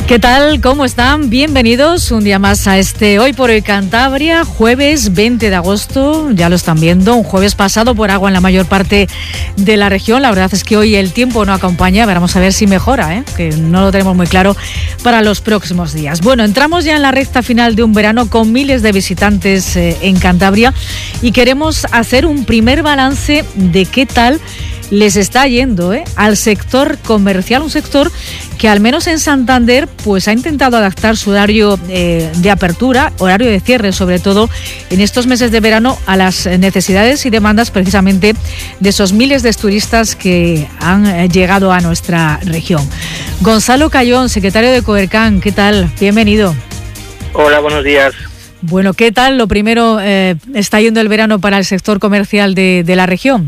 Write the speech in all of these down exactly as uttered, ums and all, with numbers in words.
¿Qué tal? ¿Cómo están? Bienvenidos un día más a este Hoy por Hoy Cantabria, jueves veinte de agosto, ya lo están viendo, un jueves pasado por agua en la mayor parte de la región. La verdad es que hoy el tiempo no acompaña, vamos a ver si mejora, ¿eh? Que no lo tenemos muy claro para los próximos días. Bueno, entramos ya en la recta final de un verano con miles de visitantes eh, en Cantabria y queremos hacer un primer balance de qué tal les está yendo ¿eh? al sector comercial, un sector que al menos en Santander pues ha intentado adaptar su horario eh, de apertura, horario de cierre sobre todo en estos meses de verano a las necesidades y demandas precisamente de esos miles de turistas que han eh, llegado a nuestra región. Gonzalo Cayón, secretario de Coercan, ¿qué tal? Bienvenido. Hola, buenos días. Bueno, ¿qué tal? Lo primero, eh, ¿está yendo el verano para el sector comercial de, de la región?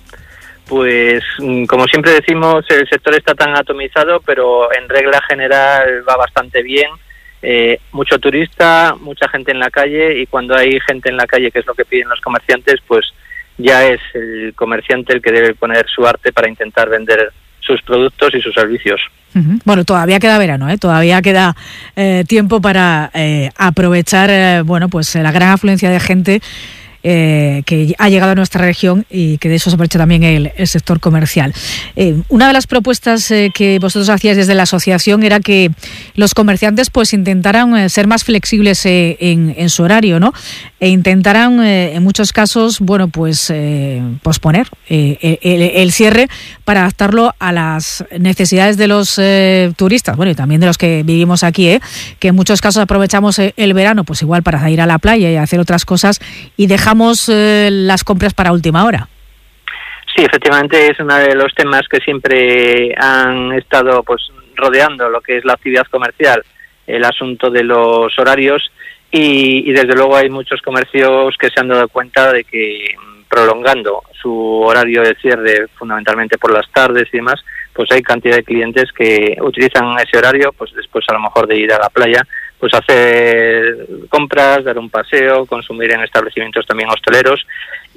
Pues, como siempre decimos, el sector está tan atomizado, pero en regla general va bastante bien. Eh, mucho turista, mucha gente en la calle, y cuando hay gente en la calle, que es lo que piden los comerciantes, pues ya es el comerciante el que debe poner su arte para intentar vender sus productos y sus servicios. Uh-huh. Bueno, todavía queda verano, ¿eh? Todavía queda eh, tiempo para eh, aprovechar, eh, bueno, pues la gran afluencia de gente Eh, que ha llegado a nuestra región y que de eso se aprovecha también el, el sector comercial. Eh, una de las propuestas eh, que vosotros hacíais desde la asociación era que los comerciantes pues intentaran eh, ser más flexibles eh, en, en su horario, ¿no? E intentaran eh, en muchos casos, bueno, pues eh, posponer eh, el, el cierre para adaptarlo a las necesidades de los eh, turistas, bueno, y también de los que vivimos aquí, ¿eh? Que en muchos casos aprovechamos el verano pues igual para ir a la playa y hacer otras cosas y dejamos Eh, las compras para última hora. Sí, efectivamente es uno de los temas que siempre han estado pues rodeando lo que es la actividad comercial, el asunto de los horarios, y, y desde luego hay muchos comercios que se han dado cuenta de que prolongando su horario de cierre fundamentalmente por las tardes y demás, pues hay cantidad de clientes que utilizan ese horario pues después a lo mejor de ir a la playa, pues hacer compras, dar un paseo, consumir en establecimientos también hosteleros,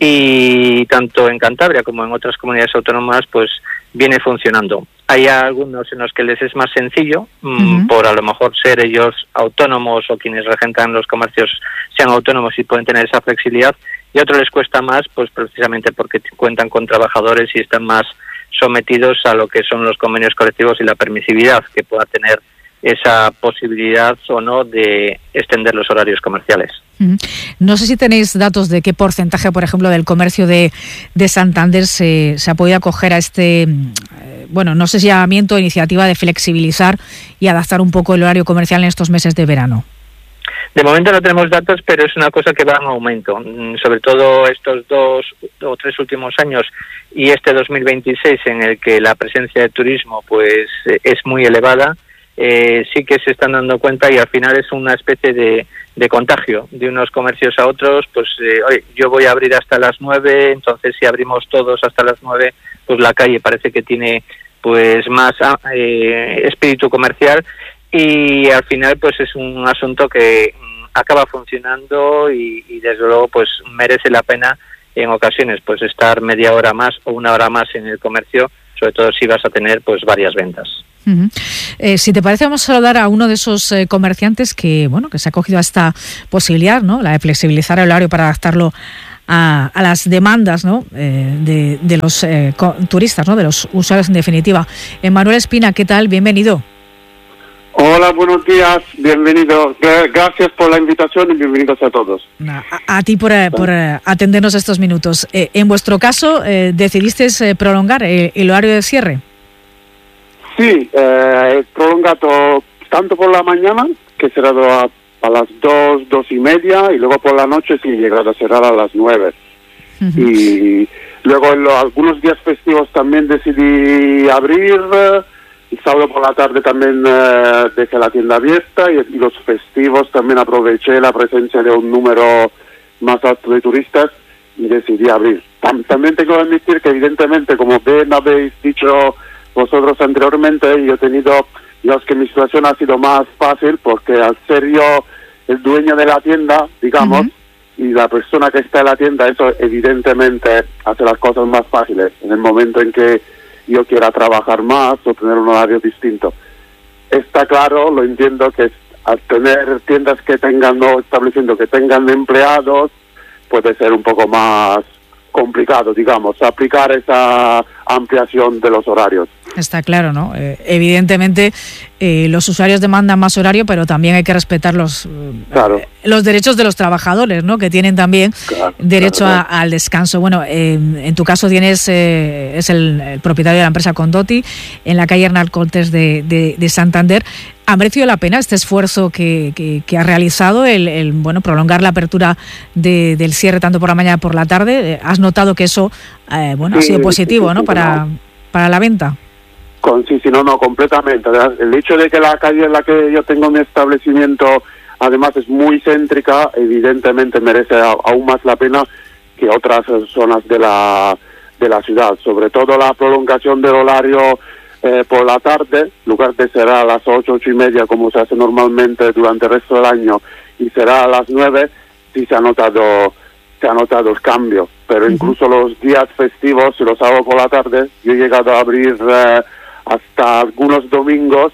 y tanto en Cantabria como en otras comunidades autónomas pues viene funcionando. Hay algunos en los que les es más sencillo, uh-huh. por a lo mejor ser ellos autónomos o quienes regentan los comercios sean autónomos y pueden tener esa flexibilidad, y a otros les cuesta más pues precisamente porque cuentan con trabajadores y están más sometidos a lo que son los convenios colectivos y la permisividad que pueda tener esa posibilidad o no de extender los horarios comerciales. No sé si tenéis datos de qué porcentaje, por ejemplo, del comercio de, de Santander se, se ha podido acoger a este, eh, bueno, no sé si llamamiento o iniciativa de flexibilizar y adaptar un poco el horario comercial en estos meses de verano. De momento no tenemos datos, pero es una cosa que va en aumento, sobre todo estos dos o tres últimos años y este dos mil veintiséis, en el que la presencia de turismo pues es muy elevada. Eh, sí que se están dando cuenta, y al final es una especie de, de contagio de unos comercios a otros. Pues eh, oye, yo voy a abrir hasta las nueve, entonces si abrimos todos hasta las nueve, pues la calle parece que tiene pues más eh, espíritu comercial, y al final pues es un asunto que acaba funcionando y, y desde luego pues merece la pena en ocasiones pues estar media hora más o una hora más en el comercio, sobre todo si vas a tener pues varias ventas. Uh-huh. Eh, si te parece, vamos a saludar a uno de esos eh, comerciantes que bueno que se ha acogido a esta posibilidad, ¿no? La de flexibilizar el horario para adaptarlo a, a las demandas, ¿no? eh, de, de los eh, co- turistas, ¿no? De los usuarios en definitiva. Eh, Manuel Espina, ¿qué tal? Bienvenido. Hola, buenos días, bienvenido. Gracias por la invitación y bienvenidos a todos. A, a ti por, por atendernos estos minutos. Eh, en vuestro caso, eh, ¿decidisteis eh, prolongar el, el horario de cierre? Sí, eh, prolongado tanto por la mañana, que he cerrado a, a las dos, dos y media, y luego por la noche sí he llegado a cerrar a las nueve. Uh-huh. Y luego en lo, algunos días festivos también decidí abrir, y sábado por la tarde también eh, dejé la tienda abierta, y, y los festivos también aproveché la presencia de un número más alto de turistas y decidí abrir. Tam, también tengo que admitir que evidentemente, como bien habéis dicho vosotros anteriormente, yo he tenido, digamos que mi situación ha sido más fácil porque al ser yo el dueño de la tienda, digamos, uh-huh. y la persona que está en la tienda, eso evidentemente hace las cosas más fáciles en el momento en que yo quiera trabajar más o tener un horario distinto. está claro, lo entiendo, que al tener tiendas que tengan, no estableciendo que tengan empleados, puede ser un poco más complicado, digamos, aplicar esa ampliación de los horarios. Está claro, ¿no? Eh, evidentemente eh, los usuarios demandan más horario, pero también hay que respetar los, claro. eh, los derechos de los trabajadores, ¿no? Que tienen también claro, derecho claro, a, claro. al descanso. Bueno, eh, en tu caso tienes eh, es el, el propietario de la empresa Condotti en la calle Hernán Cortés de, de, de Santander. ¿Ha merecido la pena este esfuerzo que, que, que ha realizado, el, el bueno prolongar la apertura de, del cierre tanto por la mañana como por la tarde? ¿Has notado que eso eh, bueno sí, ha sido positivo, sí, sí, ¿no? Sí, para, no. para la venta. Con, sí, sí, no, no, completamente. El hecho de que la calle en la que yo tengo mi establecimiento además es muy céntrica, evidentemente merece a, aún más la pena que otras zonas de la, de la ciudad. Sobre todo la prolongación del horario Eh, por la tarde, en lugar de ser a las ocho, ocho y media como se hace normalmente durante el resto del año, y será a las nueve, sí se ha notado se ha notado el cambio. Pero uh-huh. incluso los días festivos, si los hago por la tarde, yo he llegado a abrir eh, hasta algunos domingos,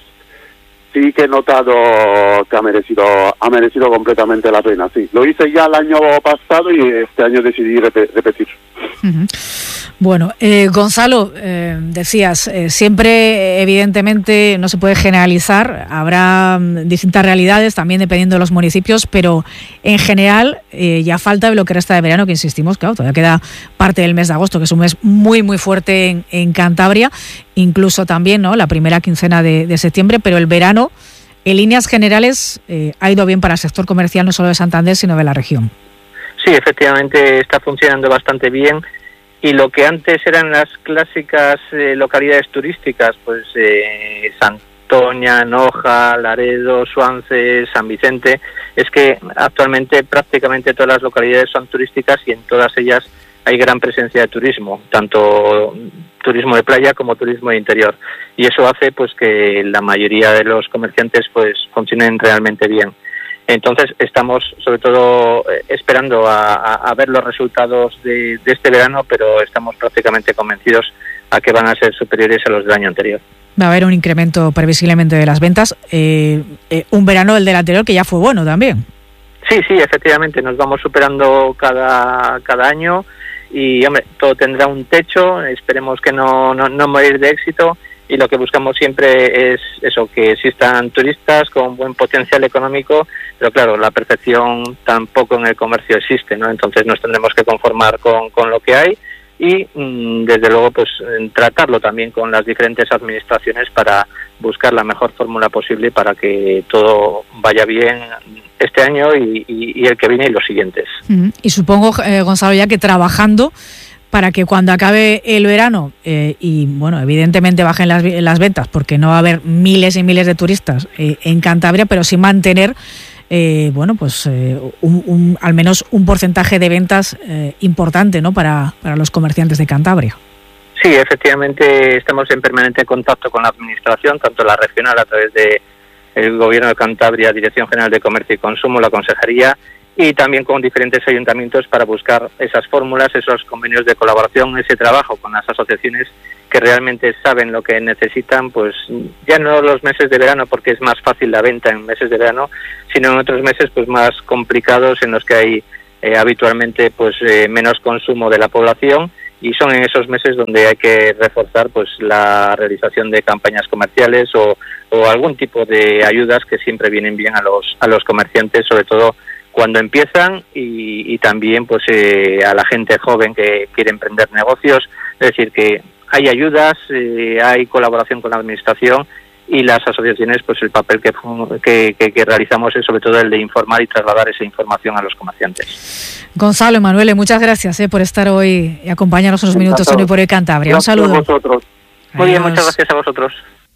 sí que he notado que ha merecido ha merecido completamente la pena. Sí, lo hice ya el año pasado y este año decidí rep- repetir. Uh-huh. Bueno, eh, Gonzalo, eh, decías, eh, siempre evidentemente no se puede generalizar, habrá um, distintas realidades también dependiendo de los municipios, pero en general eh, ya falta lo que resta de verano, que insistimos, claro, todavía queda parte del mes de agosto, que es un mes muy muy fuerte en, en Cantabria, incluso también, ¿no?, la primera quincena de, de septiembre, pero el verano, en líneas generales, eh, ha ido bien para el sector comercial, no solo de Santander, sino de la región. Sí, efectivamente está funcionando bastante bien. Y lo que antes eran las clásicas eh, localidades turísticas, pues eh, Santoña, Noja, Laredo, Suances, San Vicente, es que actualmente prácticamente todas las localidades son turísticas y en todas ellas hay gran presencia de turismo, tanto turismo de playa como turismo de interior. Y eso hace pues que la mayoría de los comerciantes pues funcionen realmente bien. Entonces estamos sobre todo esperando a, a, a ver los resultados de, de este verano, pero estamos prácticamente convencidos a que van a ser superiores a los del año anterior. Va a haber un incremento previsiblemente de las ventas, eh, eh, un verano el del anterior que ya fue bueno también. Sí, sí, efectivamente, nos vamos superando cada, cada año y hombre, todo tendrá un techo, esperemos que no, no, no morir de éxito. Y lo que buscamos siempre es eso, que existan turistas con buen potencial económico, pero claro, la perfección tampoco en el comercio existe, ¿no? Entonces nos tendremos que conformar con, con lo que hay y mmm, desde luego pues tratarlo también con las diferentes administraciones para buscar la mejor fórmula posible para que todo vaya bien este año y, y, y el que viene y los siguientes. Y supongo, eh, Gonzalo, ya que trabajando para que cuando acabe el verano eh, y, bueno, evidentemente bajen las, las ventas, porque no va a haber miles y miles de turistas eh, en Cantabria, pero sí mantener, eh, bueno, pues eh, un, un, al menos un porcentaje de ventas eh, importante, ¿no?, para, para los comerciantes de Cantabria. Sí, efectivamente estamos en permanente contacto con la administración, tanto la regional a través de el Gobierno de Cantabria, Dirección General de Comercio y Consumo, la Consejería, y también con diferentes ayuntamientos para buscar esas fórmulas, esos convenios de colaboración, ese trabajo con las asociaciones que realmente saben lo que necesitan, pues ya no los meses de verano, porque es más fácil la venta en meses de verano, sino en otros meses pues más complicados en los que hay eh, habitualmente pues eh, menos consumo de la población, y son en esos meses donde hay que reforzar pues la realización de campañas comerciales o, o algún tipo de ayudas que siempre vienen bien a los a los comerciantes, sobre todo cuando empiezan y, y también pues eh, a la gente joven que quiere emprender negocios. Es decir, que hay ayudas, eh, hay colaboración con la administración y las asociaciones, pues el papel que, que, que, que realizamos es sobre todo el de informar y trasladar esa información a los comerciantes. Gonzalo, Emanuele, muchas gracias eh, por estar hoy y acompañarnos unos minutos en Hoy por Hoy Cantabria. Un saludo. A vosotros. Muy bien, muchas gracias a vosotros.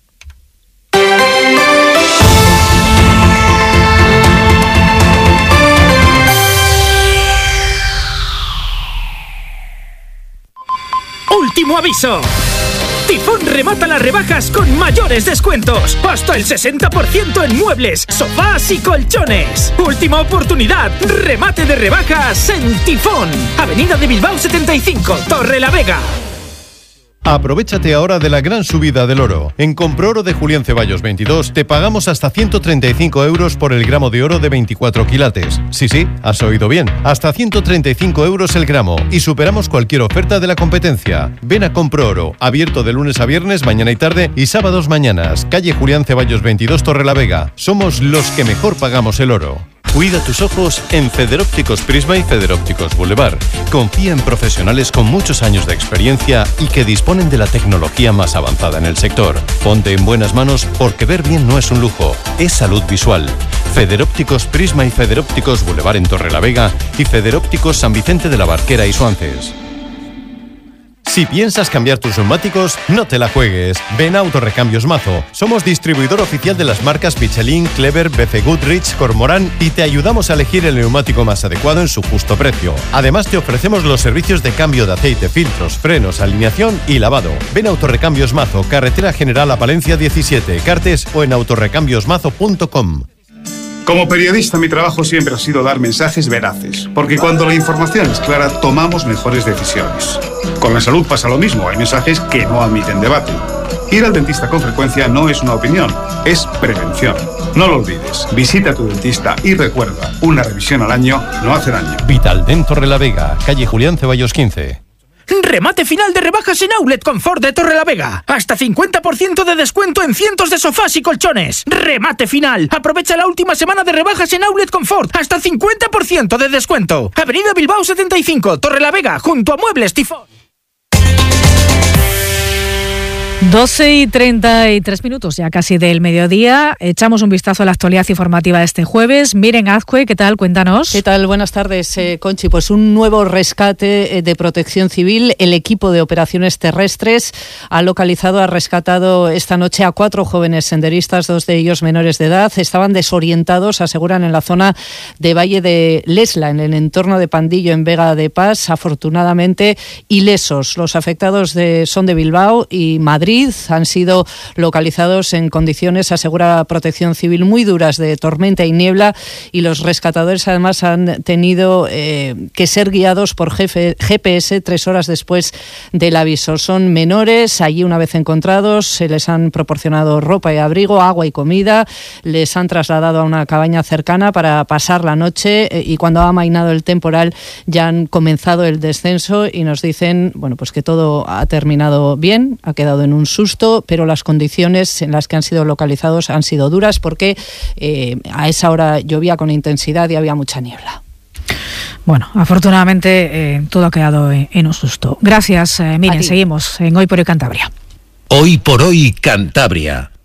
Último aviso. Tifón remata las rebajas con mayores descuentos. Hasta el sesenta por ciento en muebles, sofás y colchones. Última oportunidad. Remate de rebajas en Tifón. Avenida de Bilbao setenta y cinco, Torre la Vega. Aprovéchate ahora de la gran subida del oro. En Comprooro de Julián Ceballos veintidós te pagamos hasta ciento treinta y cinco euros por el gramo de oro de veinticuatro quilates. Sí, sí, has oído bien. Hasta ciento treinta y cinco euros el gramo y superamos cualquier oferta de la competencia. Ven a Comprooro, abierto de lunes a viernes, mañana y tarde y sábados mañanas. Calle Julián Ceballos veintidós, Torrelavega. Somos los que mejor pagamos el oro. Cuida tus ojos en Federópticos Prisma y Federópticos Boulevard. Confía en profesionales con muchos años de experiencia y que disponen de la tecnología más avanzada en el sector. Ponte en buenas manos porque ver bien no es un lujo, es salud visual. Federópticos Prisma y Federópticos Boulevard en Torrelavega y Federópticos San Vicente de la Barquera y Suances. Si piensas cambiar tus neumáticos, no te la juegues. Ven a Autorrecambios Mazo. Somos distribuidor oficial de las marcas Michelin, Clever, B C Goodrich, Cormorán y te ayudamos a elegir el neumático más adecuado en su justo precio. Además te ofrecemos los servicios de cambio de aceite, filtros, frenos, alineación y lavado. Ven a Autorrecambios Mazo, Carretera General a Palencia diecisiete, Cartes o en autorrecambiosmazo punto com. Como periodista, mi trabajo siempre ha sido dar mensajes veraces, porque cuando la información es clara, tomamos mejores decisiones. Con la salud pasa lo mismo, hay mensajes que no admiten debate. Ir al dentista con frecuencia no es una opinión, es prevención. No lo olvides, visita a tu dentista y recuerda, una revisión al año no hace daño. Vitaldent Torrelavega, calle Julián Ceballos quince. Remate final de rebajas en Outlet Confort de Torrelavega. Hasta cincuenta por ciento de descuento en cientos de sofás y colchones. Remate final. Aprovecha la última semana de rebajas en Outlet Confort. Hasta cincuenta por ciento de descuento. Avenida Bilbao setenta y cinco, Torrelavega, junto a Muebles Tifón. doce y treinta y tres minutos, ya casi del mediodía. Echamos un vistazo a la actualidad informativa de este jueves. Miren Azcue, ¿qué tal? Cuéntanos. ¿Qué tal? Buenas tardes, eh, Conchi. Pues un nuevo rescate de Protección Civil. El equipo de operaciones terrestres ha localizado, ha rescatado esta noche a cuatro jóvenes senderistas, dos de ellos menores de edad. Estaban desorientados, aseguran, en la zona de Valle de Lesla, en el entorno de Pandillo, en Vega de Pas. Afortunadamente, ilesos. Los afectados de, son de Bilbao y Madrid. Han sido localizados en condiciones, asegura Protección Civil, muy duras de tormenta y niebla, y los rescatadores además han tenido eh, que ser guiados por G P S tres horas después del aviso. Son menores, allí una vez encontrados se les han proporcionado ropa y abrigo, agua y comida, les han trasladado a una cabaña cercana para pasar la noche eh, y cuando ha amainado el temporal ya han comenzado el descenso y nos dicen, bueno, pues que todo ha terminado bien, ha quedado en un susto, pero las condiciones en las que han sido localizados han sido duras porque eh, a esa hora llovía con intensidad y había mucha niebla. Bueno, afortunadamente eh, todo ha quedado en, en un susto. Gracias, eh, Miren, seguimos en Hoy por Hoy Cantabria. Hoy por Hoy Cantabria.